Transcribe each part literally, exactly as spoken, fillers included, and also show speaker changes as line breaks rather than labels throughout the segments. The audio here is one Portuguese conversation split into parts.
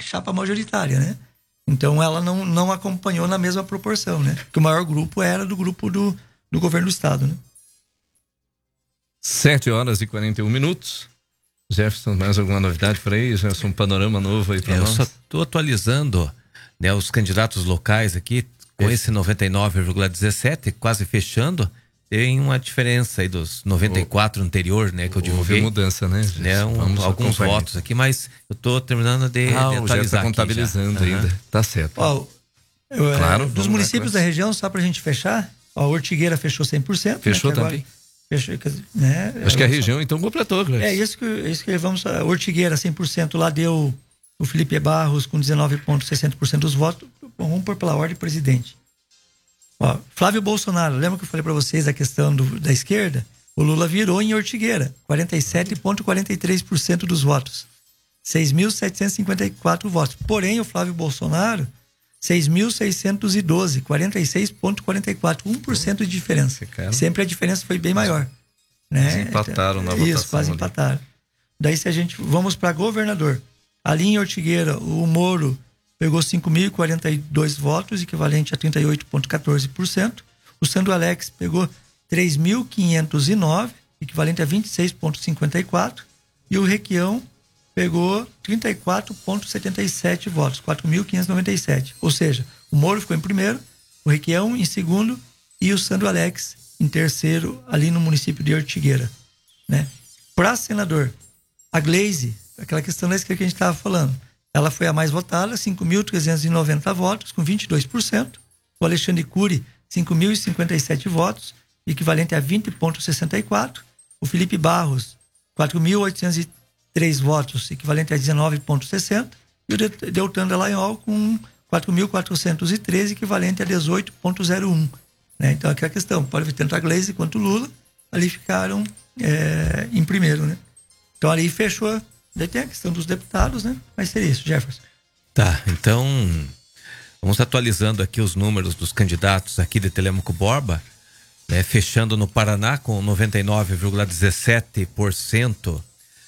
chapa majoritária, né? Então ela não, não acompanhou na mesma proporção, né? Porque o maior grupo era do grupo do, do governo do estado, né?
sete horas e quarenta e um minutos. Jefferson, mais alguma novidade por aí? Jefferson, um panorama novo aí para
é,
nós?
Eu só estou atualizando, né, os candidatos locais aqui, com esse noventa e nove vírgula dezessete, quase fechando, tem uma diferença aí dos noventa e quatro o, anterior, né, que eu divulguei.
Houve mudança, né?
né um, alguns votos aqui, mas eu estou terminando de,
ah,
de atualizar
tá contabilizando aqui, ainda. Uhum. Tá certo.
Ó, eu, claro, é, dos municípios da região, só pra gente fechar, ó, a Ortigueira fechou cem por cento.
Fechou,
né,
também?
Agora, fechou, né,
Acho que a região só... então completou, Cleves.
É isso que, isso que vamos... A Ortigueira cem por cento, lá deu o Felipe Barros com dezenove vírgula sessenta por cento dos votos. Bom, vamos pôr pela ordem, presidente. Ó, Flávio Bolsonaro, lembra que eu falei para vocês a questão do, da esquerda? O Lula virou em Ortigueira, quarenta e sete vírgula quarenta e três por cento dos votos, seis mil setecentos e cinquenta e quatro votos. Porém, o Flávio Bolsonaro, seis mil seiscentos e doze, quarenta e seis vírgula quarenta e quatro, um por cento de diferença. Sempre a diferença foi bem maior, né?
Empataram na votação.
Isso, quase
ali.
empataram. Daí, se a gente vamos para governador, ali em Ortigueira, o Moro pegou cinco mil e quarenta e dois votos, equivalente a trinta e oito vírgula quatorze por cento. O Sandro Alex pegou três mil quinhentos e nove, equivalente a vinte e seis vírgula cinquenta e quatro. E o Requião pegou trinta e quatro vírgula setenta e sete votos, quatro mil quinhentos e noventa e sete. Ou seja, o Moro ficou em primeiro, o Requião em segundo e o Sandro Alex em terceiro, ali no município de Ortigueira, né? Para senador, a Gleise, aquela questão da esquerda que a gente estava falando, ela foi a mais votada, cinco mil trezentos e noventa votos, com vinte e dois por cento. O Alexandre Cury, cinco mil e cinquenta e sete votos, equivalente a vinte vírgula sessenta e quatro. O Felipe Barros, quatro mil oitocentos e três votos, equivalente a dezenove vírgula sessenta. E o Deltan Dallagnol com quatro mil quatrocentos e treze, equivalente a dezoito vírgula zero um. Né? Então, aqui é a questão, pode ver tanto a Gleisi quanto o Lula, ali ficaram é, em primeiro, né? Então, ali fechou. Daí tem a questão dos deputados, né? Mas seria isso, Jefferson.
Tá, então vamos atualizando aqui os números dos candidatos aqui de Telêmaco Borba, né? Fechando no Paraná com noventa e nove vírgula dezessete por cento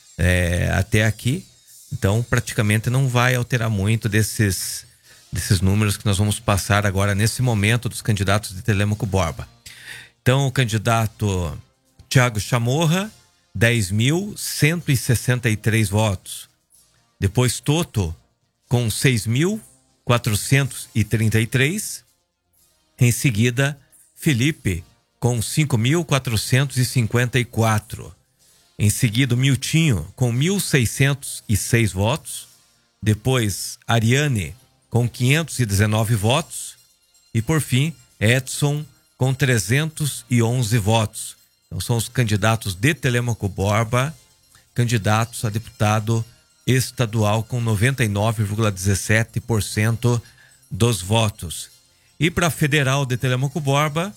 é, até aqui. Então praticamente não vai alterar muito desses, desses números que nós vamos passar agora nesse momento dos candidatos de Telêmaco Borba. Então o candidato Thiago Chamorra, dez mil cento e sessenta e três votos. Depois Toto com seis mil quatrocentos e trinta e três. Em seguida, Felipe com cinco mil quatrocentos e cinquenta e quatro. Em seguida, Miltinho com mil seiscentos e seis votos. Depois, Ariane com quinhentos e dezenove votos. E por fim, Edson com trezentos e onze votos. Então são os candidatos de Telêmaco Borba, candidatos a deputado estadual com noventa e nove vírgula dezessete por cento dos votos. E para federal de Telêmaco Borba,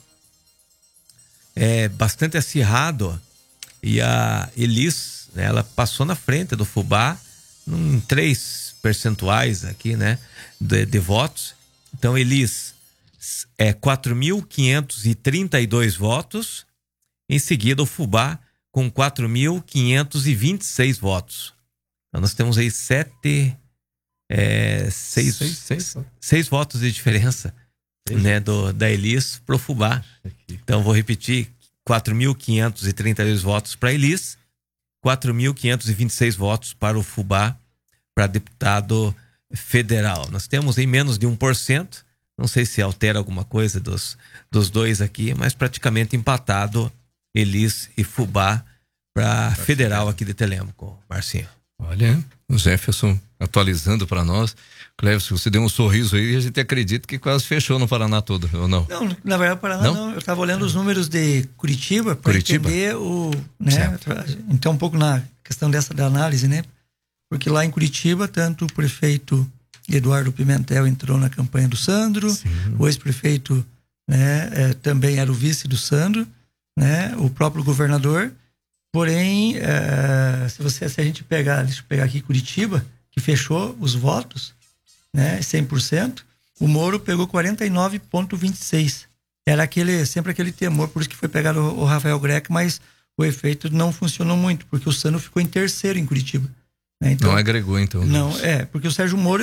é bastante acirrado, e a Elis, né, ela passou na frente do Fubá em três percentuais aqui, né, de, de votos. Então Elis é quatro mil quinhentos e trinta e dois votos. Em seguida, o Fubá com quatro mil quinhentos e vinte e seis votos. Então, nós temos aí sete, é, seis, seis, seis, seis votos de diferença, né, do, da Elis para o Fubá. Então, vou repetir: quatro mil quinhentos e trinta e dois votos para a Elis, quatro mil quinhentos e vinte e seis votos para o Fubá, para deputado federal. Nós temos aí menos de um por cento. Não sei se altera alguma coisa dos, dos dois aqui, mas praticamente empatado. Elis e Fubá para federal aqui de Telêmaco, Marcinho.
Olha, o Jefferson atualizando para nós. Cleves, você deu um sorriso aí e a gente acredita que quase fechou no Paraná todo, ou não?
Não, na verdade, o Paraná não. não. Eu estava olhando os números de Curitiba para entender o... né? Então, um pouco na questão dessa da análise, né? Porque lá em Curitiba, tanto o prefeito Eduardo Pimentel entrou na campanha do Sandro, sim, o ex-prefeito, né, é, também era o vice do Sandro, né, o próprio governador. Porém, é, se, você, se a gente pegar, deixa eu pegar aqui Curitiba, que fechou os votos, né, cem por cento, o Moro pegou quarenta e nove vírgula vinte e seis. Era aquele, sempre aquele temor, por isso que foi pegar o, o Rafael Greco, mas o efeito não funcionou muito, porque o Sandro ficou em terceiro em Curitiba. Né? Então,
não agregou, então.
Não, é, porque o Sérgio Moro